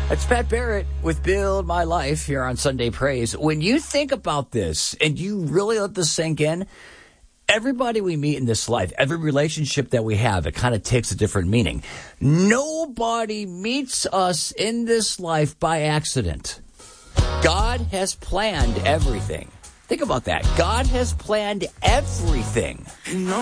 It's Pat Barrett with Build My Life here on Sunday Praise. When you think about this and you really let this sink in, everybody we meet in this life, every relationship that we have, it kind of takes a different meaning. Nobody meets us in this life by accident. God has planned everything. Think about that. God has planned everything.